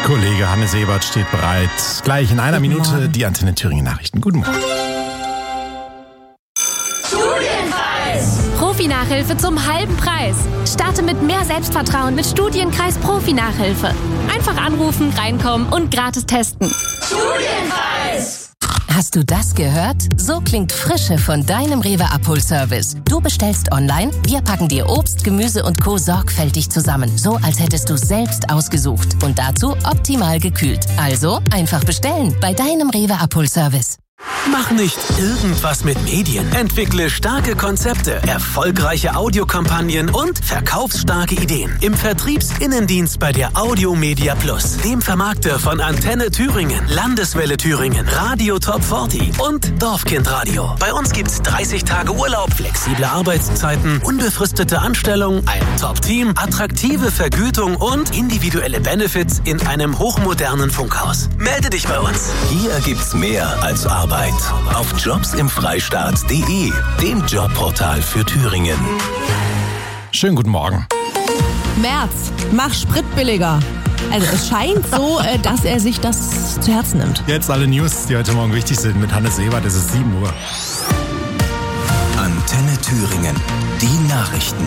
Kollege Hannes Ebert steht bereit. Gleich in einer Minute die Antenne Thüringen Nachrichten. Guten Morgen. Profi-Nachhilfe zum halben Preis. Starte mit mehr Selbstvertrauen mit Studienkreis Profi-Nachhilfe. Einfach anrufen, reinkommen und gratis testen. Studienkreis! Hast du das gehört? So klingt Frische von deinem Rewe-Abholservice. Du bestellst online, wir packen dir Obst, Gemüse und Co. sorgfältig zusammen. So, als hättest du selbst ausgesucht. Und dazu optimal gekühlt. Also einfach bestellen bei deinem Rewe-Abholservice. Mach nicht irgendwas mit Medien. Entwickle starke Konzepte, erfolgreiche Audiokampagnen und verkaufsstarke Ideen. Im Vertriebsinnendienst bei der Audiomedia Plus, dem Vermarkter von Antenne Thüringen, Landeswelle Thüringen, Radio Top 40 und Dorfkindradio. Bei uns gibt's 30 Tage Urlaub, flexible Arbeitszeiten, unbefristete Anstellung, ein Top-Team, attraktive Vergütung und individuelle Benefits in einem hochmodernen Funkhaus. Melde dich bei uns. Hier gibt's mehr als Arbeit. Auf jobsimfreistaat.de, dem Jobportal für Thüringen. Schönen guten Morgen. Merz, mach Sprit billiger. Also es scheint so, dass er sich das zu Herzen nimmt. Jetzt alle News, die heute Morgen wichtig sind mit Hannes Ebert. Es ist 7 Uhr. Antenne Thüringen, die Nachrichten.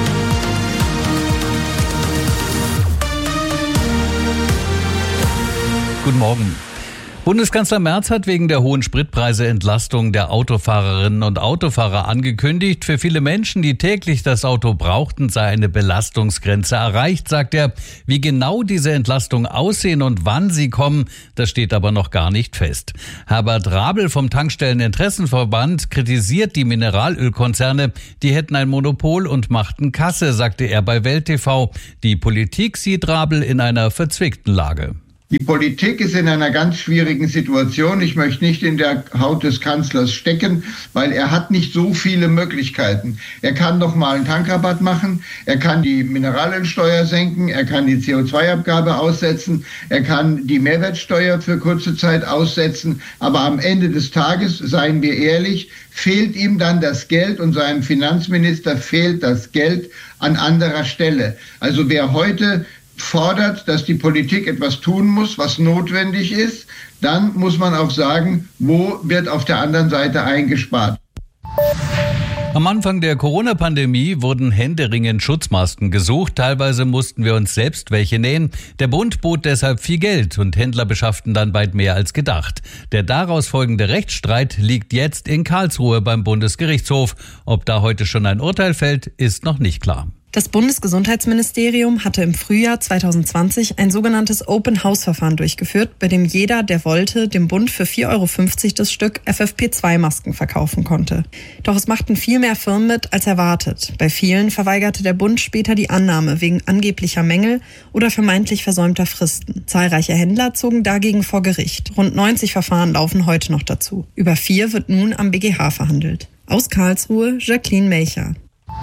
Guten Morgen. Bundeskanzler Merz hat wegen der hohen Spritpreise Entlastung der Autofahrerinnen und Autofahrer angekündigt. Für viele Menschen, die täglich das Auto brauchten, sei eine Belastungsgrenze erreicht, sagt er. Wie genau diese Entlastung aussehen und wann sie kommen, das steht aber noch gar nicht fest. Herbert Rabel vom Tankstelleninteressenverband kritisiert die Mineralölkonzerne. Die hätten ein Monopol und machten Kasse, sagte er bei Welt TV. Die Politik sieht Rabel in einer verzwickten Lage. Die Politik ist in einer ganz schwierigen Situation. Ich möchte nicht in der Haut des Kanzlers stecken, weil er hat nicht so viele Möglichkeiten. Er kann doch mal einen Tankrabatt machen, er kann die Mineralölsteuer senken, er kann die CO2-Abgabe aussetzen, er kann die Mehrwertsteuer für kurze Zeit aussetzen. Aber am Ende des Tages, seien wir ehrlich, fehlt ihm dann das Geld und seinem Finanzminister fehlt das Geld an anderer Stelle. Also wer heute fordert, dass die Politik etwas tun muss, was notwendig ist, dann muss man auch sagen, wo wird auf der anderen Seite eingespart. Am Anfang der Corona-Pandemie wurden händeringend Schutzmasken gesucht. Teilweise mussten wir uns selbst welche nähen. Der Bund bot deshalb viel Geld und Händler beschafften dann weit mehr als gedacht. Der daraus folgende Rechtsstreit liegt jetzt in Karlsruhe beim Bundesgerichtshof. Ob da heute schon ein Urteil fällt, ist noch nicht klar. Das Bundesgesundheitsministerium hatte im Frühjahr 2020 ein sogenanntes Open-House-Verfahren durchgeführt, bei dem jeder, der wollte, dem Bund für 4,50 € das Stück FFP2-Masken verkaufen konnte. Doch es machten viel mehr Firmen mit als erwartet. Bei vielen verweigerte der Bund später die Annahme wegen angeblicher Mängel oder vermeintlich versäumter Fristen. Zahlreiche Händler zogen dagegen vor Gericht. Rund 90 Verfahren laufen heute noch dazu. Über 4 wird nun am BGH verhandelt. Aus Karlsruhe, Jacqueline Melcher.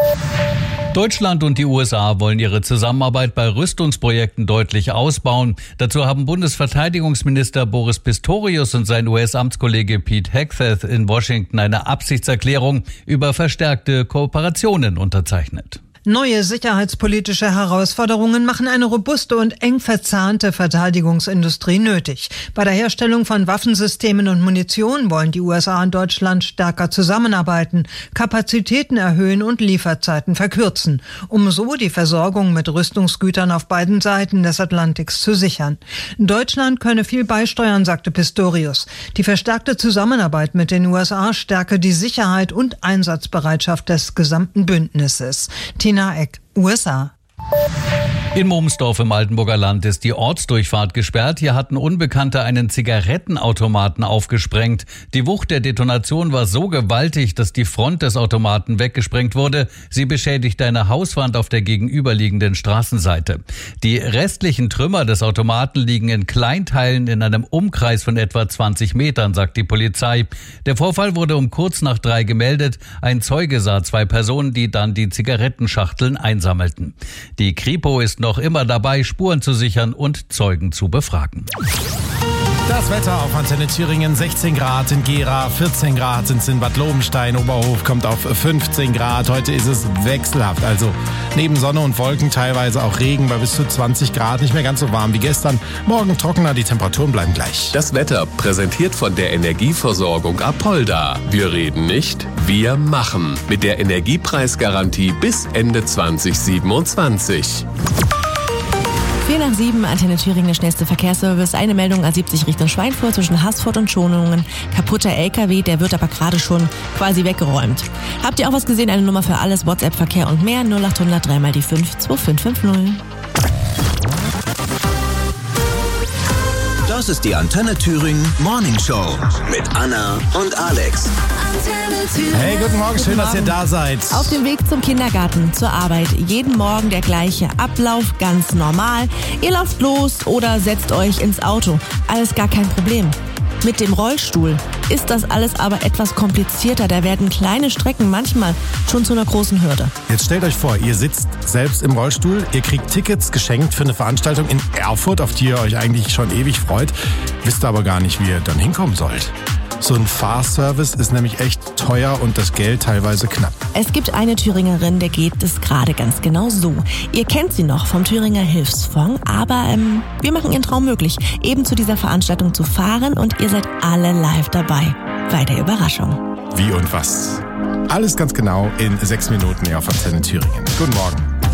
Deutschland und die USA wollen ihre Zusammenarbeit bei Rüstungsprojekten deutlich ausbauen. Dazu haben Bundesverteidigungsminister Boris Pistorius und sein US-Amtskollege Pete Hegseth in Washington eine Absichtserklärung über verstärkte Kooperationen unterzeichnet. Neue sicherheitspolitische Herausforderungen machen eine robuste und eng verzahnte Verteidigungsindustrie nötig. Bei der Herstellung von Waffensystemen und Munition wollen die USA und Deutschland stärker zusammenarbeiten, Kapazitäten erhöhen und Lieferzeiten verkürzen, um so die Versorgung mit Rüstungsgütern auf beiden Seiten des Atlantiks zu sichern. Deutschland könne viel beisteuern, sagte Pistorius. Die verstärkte Zusammenarbeit mit den USA stärke die Sicherheit und Einsatzbereitschaft des gesamten Bündnisses. Tina Eck, USA. In Momsdorf im Altenburger Land ist die Ortsdurchfahrt gesperrt. Hier hatten Unbekannte einen Zigarettenautomaten aufgesprengt. Die Wucht der Detonation war so gewaltig, dass die Front des Automaten weggesprengt wurde. Sie beschädigte eine Hauswand auf der gegenüberliegenden Straßenseite. Die restlichen Trümmer des Automaten liegen in Kleinteilen in einem Umkreis von etwa 20 Metern, sagt die Polizei. Der Vorfall wurde um kurz nach 3 gemeldet. Ein Zeuge sah 2 Personen, die dann die Zigarettenschachteln einsammelten. Die Kripo ist noch immer dabei, Spuren zu sichern und Zeugen zu befragen. Das Wetter auf Antenne Thüringen, 16 Grad in Gera, 14 Grad sind es in Bad Lobenstein, Oberhof kommt auf 15 Grad. Heute ist es wechselhaft, also neben Sonne und Wolken teilweise auch Regen bei bis zu 20 Grad, nicht mehr ganz so warm wie gestern. Morgen trockener, die Temperaturen bleiben gleich. Das Wetter präsentiert von der Energieversorgung Apolda. Wir reden nicht, wir machen. Mit der Energiepreisgarantie bis Ende 2027. 4:07, Antenne Thüringen, der schnellste Verkehrsservice. Eine Meldung A70 Richtung Schweinfurt zwischen Haßfurt und Schonungen. Kaputter LKW, der wird aber gerade schon quasi weggeräumt. Habt ihr auch was gesehen? Eine Nummer für alles, WhatsApp-Verkehr und mehr. 0800 3 mal die 5 2550. Das ist die Antenne Thüringen Morning Show mit Anna und Alex. Hey, guten Morgen, schön, dass ihr da seid. Auf dem Weg zum Kindergarten, zur Arbeit. Jeden Morgen der gleiche Ablauf, ganz normal. Ihr lauft los oder setzt euch ins Auto. Alles gar kein Problem. Mit dem Rollstuhl ist das alles aber etwas komplizierter. Da werden kleine Strecken manchmal schon zu einer großen Hürde. Jetzt stellt euch vor, ihr sitzt selbst im Rollstuhl, ihr kriegt Tickets geschenkt für eine Veranstaltung in Erfurt, auf die ihr euch eigentlich schon ewig freut, wisst aber gar nicht, wie ihr dann hinkommen sollt. So ein Fahrservice ist nämlich echt teuer und das Geld teilweise knapp. Es gibt eine Thüringerin, der geht es gerade ganz genau so. Ihr kennt sie noch vom Thüringer Hilfsfonds, aber wir machen ihren Traum möglich, eben zu dieser Veranstaltung zu fahren und ihr seid alle live dabei bei der Überraschung. Wie und was? Alles ganz genau in 6 Minuten hier auf Antenne Thüringen. Guten Morgen.